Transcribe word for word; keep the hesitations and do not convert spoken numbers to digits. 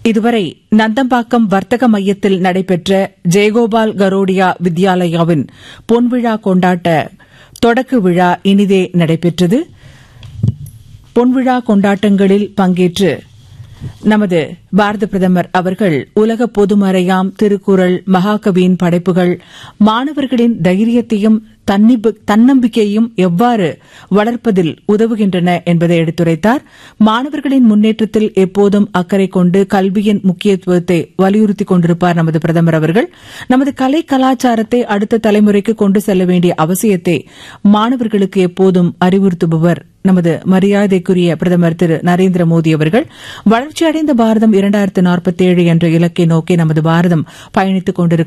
இதுவரை நந்தம்பாக்கம் வர்த்தக மையத்தில் நடைபெற்ற ஜெயகோபால் கரோடியா வித்யாலயாவின் பொன்விழா கொண்டாட்ட தொடக்க விழா இனிதே நடைபெற்றது. பொன்விழா கொண்டாட்டங்களில் பங்கேற்று நமது பாரத பிரதமர் அவர்கள் உலக பொதுமறையாம் திருக்குறள், மகாகவியின் படைப்புகள் மாணவர்களின் தைரியத்தையும் தன்னம்பிக்கையையும் எவ்வாறு வளர்ப்பதில் உதவுகின்றன என்பதை எடுத்துரைத்தார். மாணவர்களின் முன்னேற்றத்தில் எப்போதும் அக்கறை கொண்டு கல்வியின் முக்கியத்துவத்தை வலியுறுத்திக் கொண்டிருப்பார் நமது பிரதமர் அவர்கள். நமது கலை கலாச்சாரத்தை அடுத்த தலைமுறைக்கு கொண்டு செல்ல வேண்டிய அவசியத்தை மாணவர்களுக்கு எப்போதும் அறிவுறுத்துபவர் நமது மரியாதைக்குரிய பிரதமர் திரு நரேந்திர மோடி அவர்கள். வளர்ச்சியடைந்த பாரதம் இரண்டாயிரத்து நாற்பத்தி ஏழு என்ற இலக்கை நோக்கி நமது பாரதம் பயணித்துக் கொண்டிருக்கிறது.